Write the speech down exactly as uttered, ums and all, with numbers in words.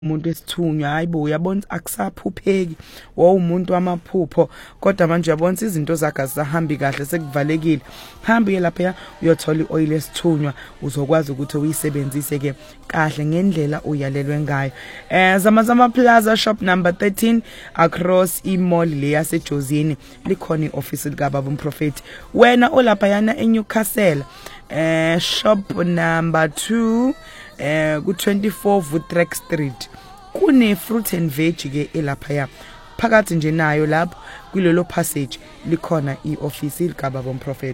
umuntu esithunywa hayibo uyabona akusaphupheki wo umuntu wamaphupho kodwa manje uyabona izinto zakhe azisahambi kahle sekuvalekile hambi lapha uyothola ioil esithunywa uzokwazi ukuthi uyisebenzise ke kahle ngendlela uyalelwe ngayo eh Zamazama Plaza shop number thirteen across i-mall le yaseJozini likhona ioffice lika Baba uMprophet wena olapha yana eNewcastle eh shop number two eh ku twenty-four Woodtrack Street kune fruit and veg ke elapha ya phakathi nje nayo lapho kulelo passage likhona ioffice lika Baba uMprophet.